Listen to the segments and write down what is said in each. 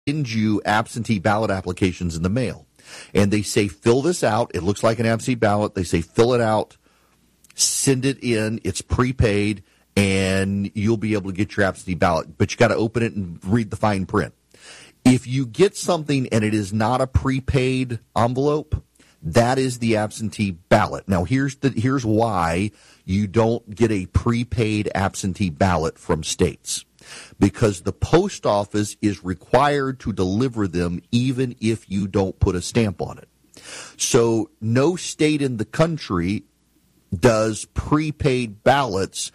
send you absentee ballot applications in the mail. And they say, fill this out. It looks like an absentee ballot. They say, fill it out, send it in. It's prepaid, and you'll be able to get your absentee ballot. But you got to open it and read the fine print. If you get something and it is not a prepaid envelope, that is the absentee ballot. Now, here's why you don't get a prepaid absentee ballot from states. Because the post office is required to deliver them even if you don't put a stamp on it. So no state in the country does prepaid ballots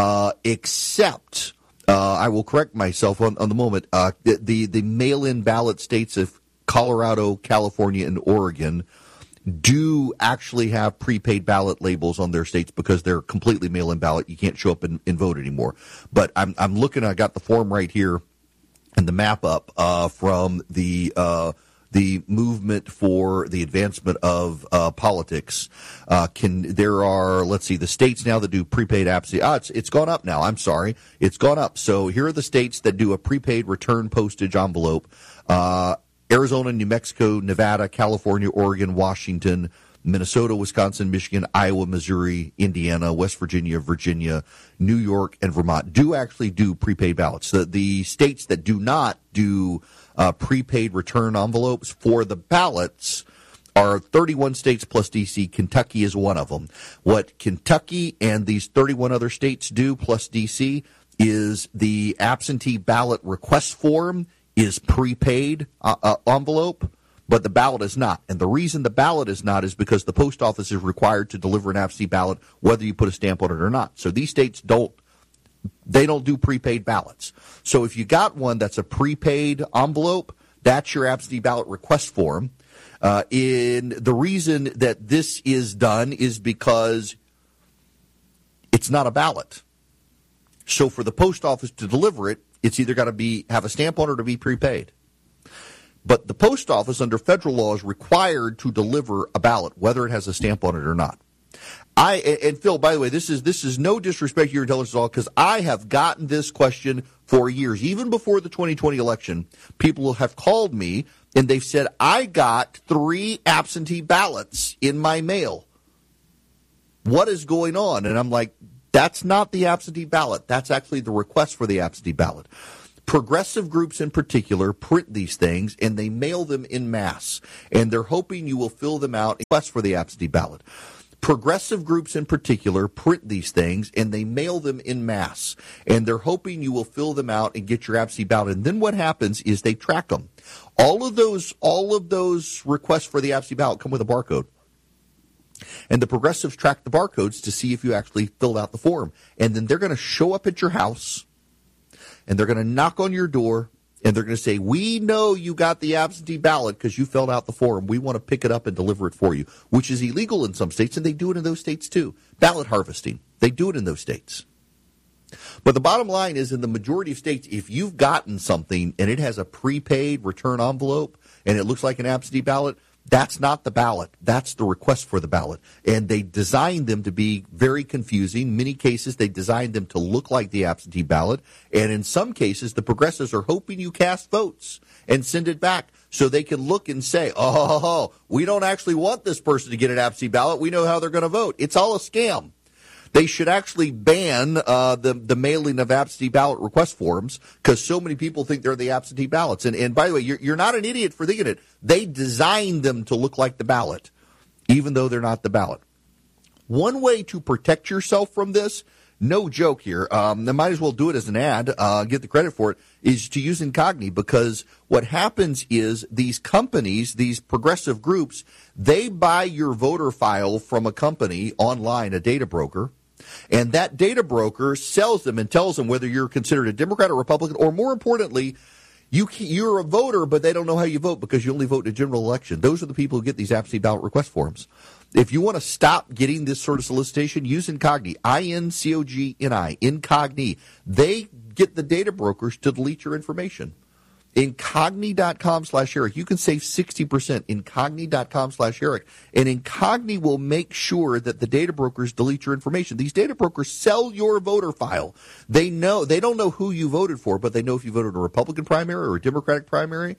except, I will correct myself on the moment, the mail-in ballot states of Colorado, California, and Oregon do actually have prepaid ballot labels on their states because they're completely mail-in ballot. You can't show up and vote anymore. But I'm looking. I got the form right here and the map up from the movement for the advancement of politics. There are, let's see, the states now that do prepaid absentee. It's gone up now. I'm sorry, it's gone up. So here are the states that do a prepaid return postage envelope. Arizona, New Mexico, Nevada, California, Oregon, Washington, Minnesota, Wisconsin, Michigan, Iowa, Missouri, Indiana, West Virginia, Virginia, New York, and Vermont do actually do prepaid ballots. The states that do not do prepaid return envelopes for the ballots are 31 states plus D.C. Kentucky is one of them. What Kentucky and these 31 other states do plus D.C. is the absentee ballot request form is prepaid envelope, but the ballot is not. And the reason the ballot is not is because the post office is required to deliver an absentee ballot whether you put a stamp on it or not. So these states don't do prepaid ballots. So if you got one that's a prepaid envelope, that's your absentee ballot request form. In the reason that this is done is because it's not a ballot. So for the post office to deliver it, it's either got to have a stamp on it or to be prepaid. But the post office under federal law is required to deliver a ballot, whether it has a stamp on it or not. And Phil, by the way, this is no disrespect to your intelligence law, because I have gotten this question for years. Even before the 2020 election, people have called me and they've said, I got 3 absentee ballots in my mail. What is going on? And I'm like, that's not the absentee ballot. That's actually the request for the absentee ballot. Progressive groups in particular print these things, and they mail them in mass. And they're hoping you will fill them out. Request for the absentee ballot. Progressive groups in particular print these things, and they mail them in mass. And they're hoping you will fill them out and get your absentee ballot. And then what happens is they track them. All of those requests for the absentee ballot come with a barcode. And the progressives track the barcodes to see if you actually filled out the form. And then they're going to show up at your house, and they're going to knock on your door, and they're going to say, we know you got the absentee ballot because you filled out the form. We want to pick it up and deliver it for you, which is illegal in some states, and they do it in those states too. Ballot harvesting, they do it in those states. But the bottom line is, in the majority of states, if you've gotten something and it has a prepaid return envelope and it looks like an absentee ballot, that's not the ballot. That's the request for the ballot. And they designed them to be very confusing. In many cases, they designed them to look like the absentee ballot. And in some cases, the progressives are hoping you cast votes and send it back so they can look and say, oh, we don't actually want this person to get an absentee ballot. We know how they're going to vote. It's all a scam. They should actually ban the mailing of absentee ballot request forms because so many people think they're the absentee ballots. And by the way, you're not an idiot for thinking it. They designed them to look like the ballot, even though they're not the ballot. One way to protect yourself from this, no joke here, I might as well do it as an ad, get the credit for it, is to use Incogni, because what happens is these companies, these progressive groups, they buy your voter file from a company online, a data broker. And that data broker sells them and tells them whether you're considered a Democrat or Republican, or more importantly, you're a voter, but they don't know how you vote because you only vote in a general election. Those are the people who get these absentee ballot request forms. If you want to stop getting this sort of solicitation, use Incogni, Incogni, Incogni. They get the data brokers to delete your information. Incogni.com/Eric. You can save 60%. Incogni.com/Eric. And Incogni will make sure that the data brokers delete your information. These data brokers sell your voter file. They don't know who you voted for, but they know if you voted in a Republican primary or a Democratic primary.